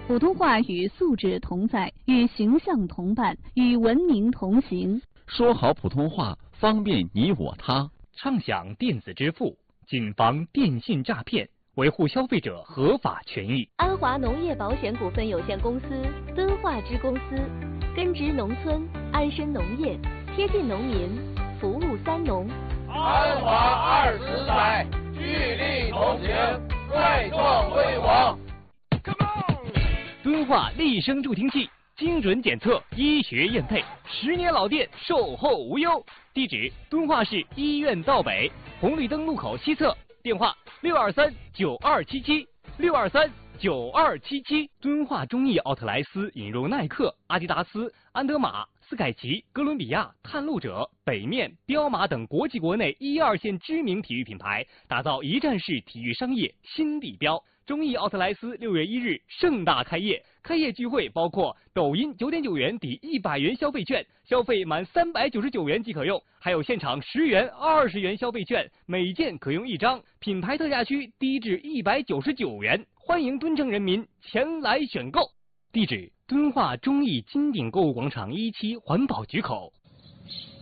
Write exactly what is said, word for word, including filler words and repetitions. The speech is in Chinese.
普通话与素质同在，与形象同伴，与文明同行。 说好普通话，方便你我他。 畅享电子支付，谨防电信诈骗，维护消费者合法权益。 安华农业保险股份有限公司、敦化支公司，根植农村，安身农业，贴近农民，服务三农。 安华二十载，聚力同行，再创辉煌。 敦化立声助听器，精准检测，医学验配，十年老店，售后无忧。地址：敦化市医院道北红绿灯路口西侧，电话：六二三九二七七六二三九二七七。敦化中艺奥特莱斯引入耐克、阿迪达斯、安德玛、斯凯奇、哥伦比亚、探路者、北面、彪马等国际国内一二线知名体育品牌，打造一站式体育商业新地标。中艺奥特莱斯六月一日盛大开业，开业聚会包括抖音九点九元抵一百元消费券，消费满三百九十九元即可用，还有现场十元、二十元消费券，每件可用一张，品牌特价区低至一百九十九元，欢迎敦城人民前来选购。地址：敦化中艺金鼎购物广场一期环保局口。